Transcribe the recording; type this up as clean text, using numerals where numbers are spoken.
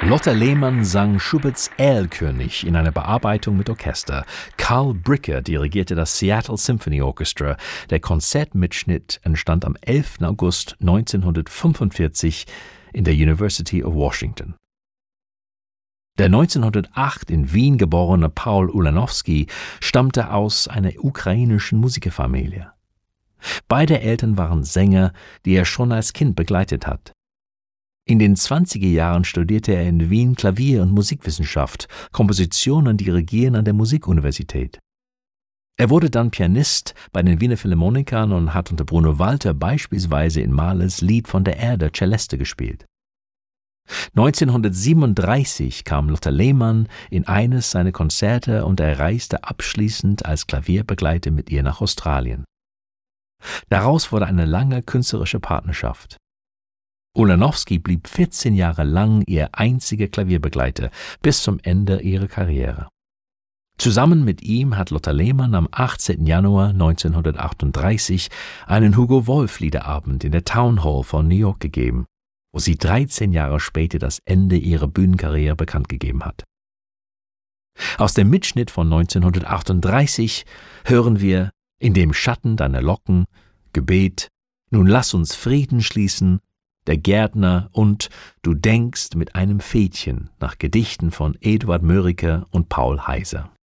Lotte Lehmann sang Schuberts Erlkönig in einer Bearbeitung mit Orchester. Carl Bricker dirigierte das Seattle Symphony Orchestra. Der Konzertmitschnitt entstand am 11. August 1945 in der University of Washington. Der 1908 in Wien geborene Paul Ulanowski stammte aus einer ukrainischen Musikerfamilie. Beide Eltern waren Sänger, die er schon als Kind begleitet hat. In den 20er Jahren studierte er in Wien Klavier- und Musikwissenschaft, Komposition und Dirigieren an der Musikuniversität. Er wurde dann Pianist bei den Wiener Philharmonikern und hat unter Bruno Walter beispielsweise in Mahlers Lied von der Erde Celeste gespielt. 1937 kam Lotte Lehmann in eines seiner Konzerte und er reiste abschließend als Klavierbegleiter mit ihr nach Australien. Daraus wurde eine lange künstlerische Partnerschaft. Ulanowski blieb 14 Jahre lang ihr einziger Klavierbegleiter bis zum Ende ihrer Karriere. Zusammen mit ihm hat Lotte Lehmann am 18. Januar 1938 einen Hugo-Wolf-Liederabend in der Town Hall von New York gegeben, wo sie 13 Jahre später das Ende ihrer Bühnenkarriere bekannt gegeben hat. Aus dem Mitschnitt von 1938 hören wir »In dem Schatten deiner Locken«, »Gebet«, »Nun lass uns Frieden schließen«, »Der Gärtner« und »Du denkst mit einem Fädchen« nach Gedichten von Eduard Mörike und Paul Heiser.